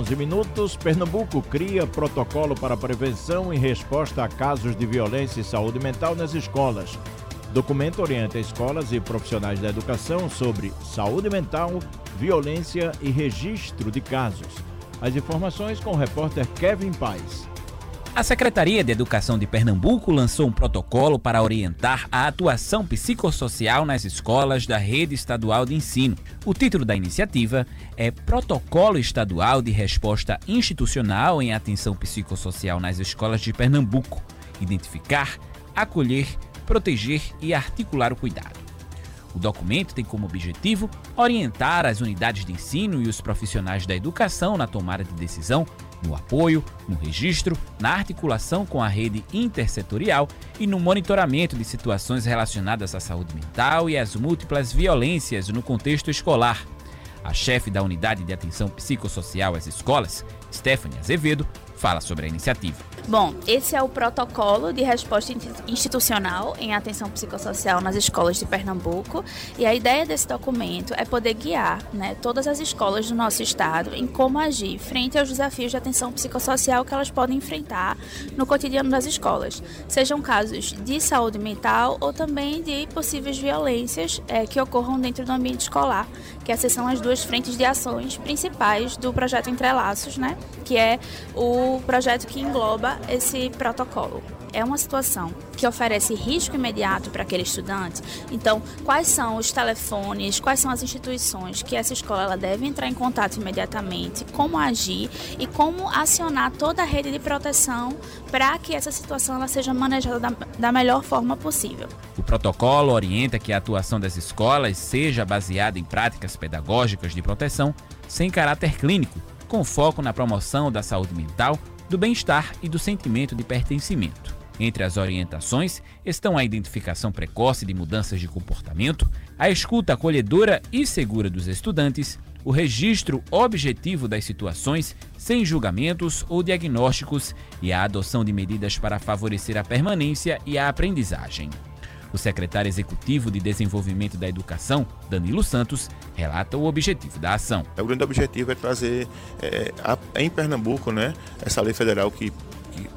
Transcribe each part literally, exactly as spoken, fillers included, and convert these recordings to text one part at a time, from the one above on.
onze minutos, Pernambuco cria protocolo para prevenção e resposta a casos de violência e saúde mental nas escolas. Documento orienta escolas e profissionais da educação sobre saúde mental, violência e registro de casos. As informações com o repórter Kevin Paes. A Secretaria de Educação de Pernambuco lançou um protocolo para orientar a atuação psicossocial nas escolas da rede estadual de ensino. O título da iniciativa é Protocolo Estadual de Resposta Institucional em Atenção Psicossocial nas Escolas de Pernambuco. Identificar, acolher, proteger e articular o cuidado. O documento tem como objetivo orientar as unidades de ensino e os profissionais da educação na tomada de decisão, no apoio, no registro, na articulação com a rede intersetorial e no monitoramento de situações relacionadas à saúde mental e às múltiplas violências no contexto escolar. A chefe da Unidade de Atenção Psicossocial às Escolas, Stephanie Azevedo, fala sobre a iniciativa. Bom, esse é o protocolo de resposta institucional em atenção psicossocial nas escolas de Pernambuco, e a ideia desse documento é poder guiar, né, todas as escolas do nosso estado em como agir frente aos desafios de atenção psicossocial que elas podem enfrentar no cotidiano das escolas, sejam casos de saúde mental ou também de possíveis violências é, que ocorram dentro do ambiente escolar, que essas são as duas frentes de ações principais do projeto Entrelaços, né, que é o projeto que engloba esse protocolo. É uma situação que oferece risco imediato para aquele estudante. Então, quais são os telefones, quais são as instituições que essa escola ela deve entrar em contato imediatamente, como agir e como acionar toda a rede de proteção para que essa situação ela seja manejada da, da melhor forma possível. O protocolo orienta que a atuação das escolas seja baseada em práticas pedagógicas de proteção sem caráter clínico, com foco na promoção da saúde mental, do bem-estar e do sentimento de pertencimento. Entre as orientações estão a identificação precoce de mudanças de comportamento, a escuta acolhedora e segura dos estudantes, o registro objetivo das situações sem julgamentos ou diagnósticos e a adoção de medidas para favorecer a permanência e a aprendizagem. O secretário executivo de Desenvolvimento da Educação, Danilo Santos, relata o objetivo da ação. O grande objetivo é trazer é, a, em Pernambuco, né, essa lei federal que, que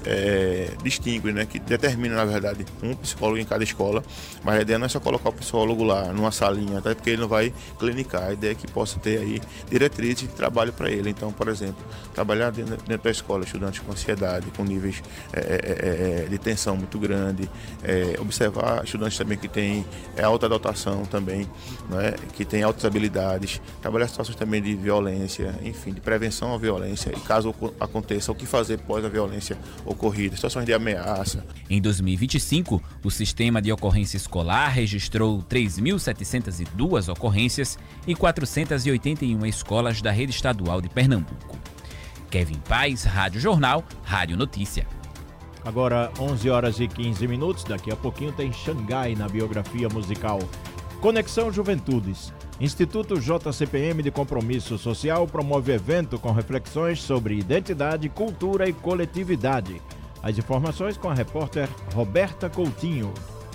é, distingue, né, que determina, na verdade, um psicólogo em cada escola, mas a ideia não é só colocar o psicólogo lá numa salinha, até porque ele não vai clinicar. A ideia é que possa ter aí diretrizes de trabalho para ele. Então, por exemplo, trabalhar dentro, dentro da escola estudantes com ansiedade, com níveis é, é, é, de tensão muito grande, é, observar estudantes também que têm é, alta dotação também, né, que têm altas habilidades, trabalhar situações também de violência, enfim, de prevenção à violência e caso aconteça, o que fazer após a violência ocorrida, situações de ameaça. Em dois mil e vinte e cinco, o Sistema de Ocorrência Escolar registrou três mil setecentas e duas ocorrências em quatrocentas e oitenta e uma escolas da rede estadual de Pernambuco. Kevin Paes, Rádio Jornal, Rádio Notícia. Agora, onze horas e quinze minutos, daqui a pouquinho tem Xangai na biografia musical. Conexão Juventudes. Instituto J C P M de Compromisso Social promove evento com reflexões sobre identidade, cultura e coletividade. As informações com a repórter Roberta Coutinho.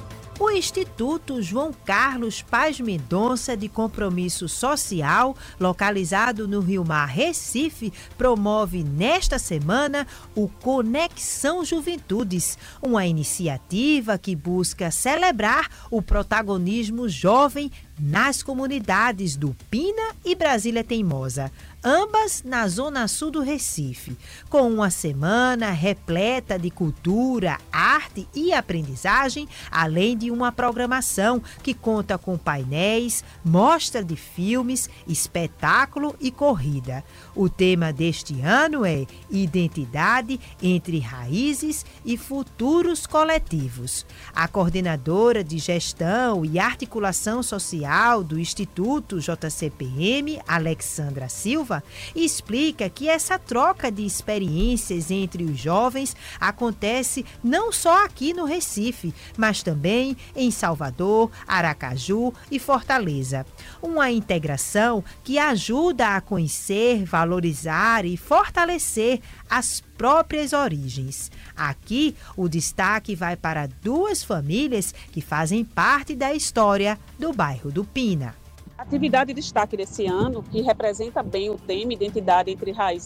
O Instituto João Carlos Paz Mendonça de Compromisso Social, localizado no Rio Mar, Recife, promove nesta semana o Conexão Juventudes, uma iniciativa que busca celebrar o protagonismo jovem nas comunidades do Pina e Brasília Teimosa, ambas na zona sul do Recife, com uma semana repleta de cultura, arte e aprendizagem, além de uma programação que conta com painéis, mostra de filmes, espetáculo e corrida. O tema deste ano é Identidade entre Raízes e Futuros Coletivos. A coordenadora de Gestão e Articulação Social do Instituto J C P M, Alexandra Silva, explica que essa troca de experiências entre os jovens acontece não só aqui no Recife, mas também em Salvador, Aracaju e Fortaleza. Uma integração que ajuda a conhecer, valorizar e fortalecer as próprias origens. Aqui, o destaque vai para duas famílias que fazem parte da história do bairro do Pina. A atividade de destaque desse ano, que representa bem o tema Identidade entre Raízes